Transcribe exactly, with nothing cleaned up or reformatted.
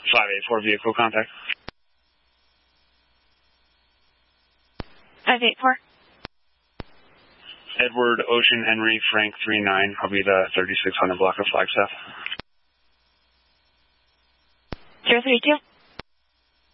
five eight four vehicle contact. five eight four. Edward Ocean Henry Frank three nine. I'll be the thirty-six hundred block of Flagstaff. zero three two.